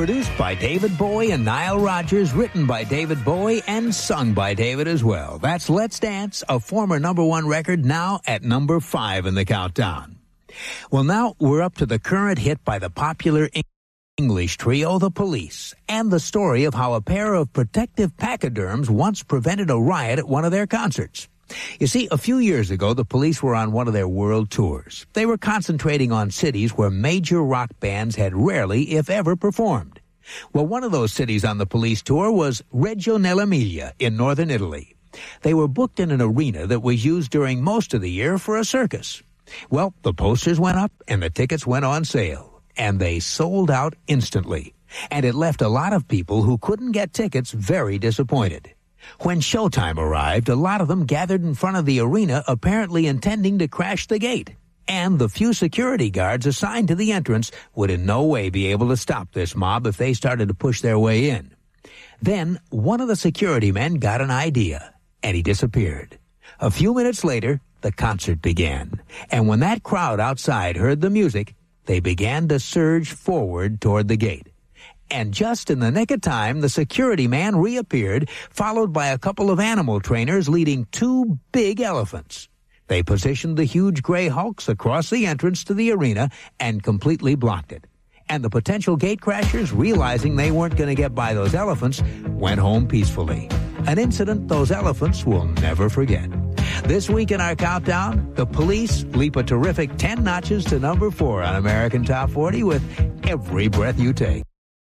Produced by David Bowie and Nile Rodgers, written by David Bowie and sung by David as well. That's Let's Dance, a former #1 record, now at number 5 in the countdown. Well, now we're up to the current hit by the popular English trio, The Police, and the story of how a pair of protective pachyderms once prevented a riot at one of their concerts. You see, a few years ago, the Police were on one of their world tours. They were concentrating on cities where major rock bands had rarely, if ever, performed. Well, one of those cities on the Police tour was Reggio nell'Emilia in northern Italy. They were booked in an arena that was used during most of the year for a circus. Well, the posters went up and the tickets went on sale, and they sold out instantly. And it left a lot of people who couldn't get tickets very disappointed. When showtime arrived, a lot of them gathered in front of the arena, apparently intending to crash the gate. And the few security guards assigned to the entrance would in no way be able to stop this mob if they started to push their way in. Then one of the security men got an idea, and he disappeared. A few minutes later, the concert began. And when that crowd outside heard the music, they began to surge forward toward the gate. And just in the nick of time, the security man reappeared, followed by a couple of animal trainers leading 2 big elephants. They positioned the huge gray hulks across the entrance to the arena and completely blocked it. And the potential gate crashers, realizing they weren't going to get by those elephants, went home peacefully. An incident those elephants will never forget. This week in our countdown, the Police leap a terrific 10 notches to number 4 on American Top 40 with Every Breath You Take.